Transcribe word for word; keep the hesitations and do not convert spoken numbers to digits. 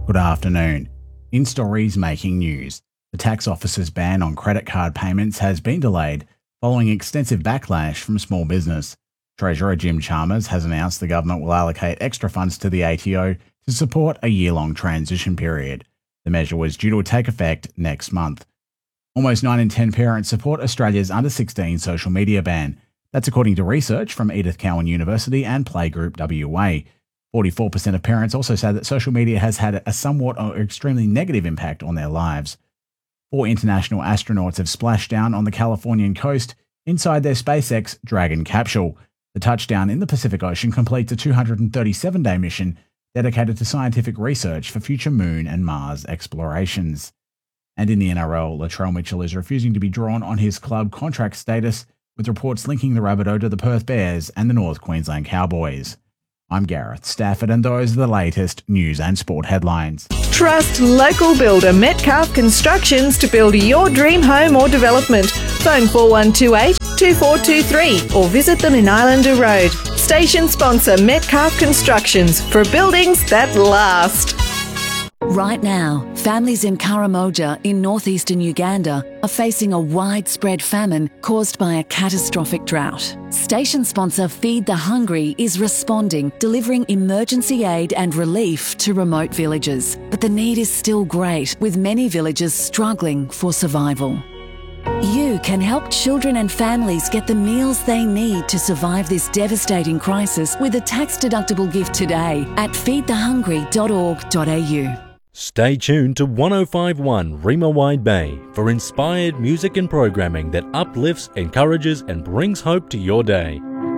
Good afternoon. In stories making news, the tax office's ban on credit card payments has been delayed following extensive backlash from small business. Treasurer Jim Chalmers has announced the government will allocate extra funds to the A T O to support a year-long transition period. The measure was due to take effect next month. Almost nine in ten parents support Australia's under sixteen social media ban. That's according to research from Edith Cowan University and Playgroup W A. forty-four percent of parents also say that social media has had a somewhat or extremely negative impact on their lives. Four international astronauts have splashed down on the Californian coast inside their SpaceX Dragon capsule. The touchdown in the Pacific Ocean completes a two hundred thirty-seven day mission dedicated to scientific research for future Moon and Mars explorations. And in the N R L, Latrell Mitchell is refusing to be drawn on his club contract status, with reports linking the Rabbitoh to the Perth Bears and the North Queensland Cowboys. I'm Gareth Stafford, and those are the latest news and sport headlines. Trust local builder Metcalf Constructions to build your dream home or development. Phone four one two eight, two four two three or visit them in Islander Road. Station sponsor Metcalf Constructions for buildings that last. Right now, families in Karamoja in northeastern Uganda are facing a widespread famine caused by a catastrophic drought. Station sponsor Feed the Hungry is responding, delivering emergency aid and relief to remote villages. But the need is still great, with many villages struggling for survival. You can help children and families get the meals they need to survive this devastating crisis with a tax-deductible gift today at feed the hungry dot org dot a u. Stay tuned to one oh five point one Rima Wide Bay for inspired music and programming that uplifts, encourages and brings hope to your day.